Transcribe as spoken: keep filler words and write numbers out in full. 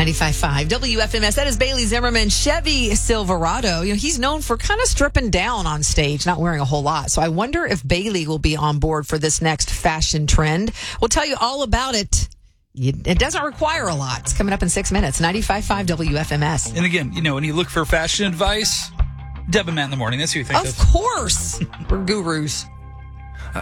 ninety-five point five W F M S. That is Bailey Zimmerman. Chevy Silverado. You know, he's known for kind of stripping down on stage, not wearing a whole lot. So I wonder if Bailey will be on board for this next fashion trend. We'll tell you all about it. It doesn't require a lot. It's coming up in six minutes. ninety-five point five W F M S. And again, you know, when you look for fashion advice, Deb and Matt in the morning. That's who you think of. Of course. We're gurus.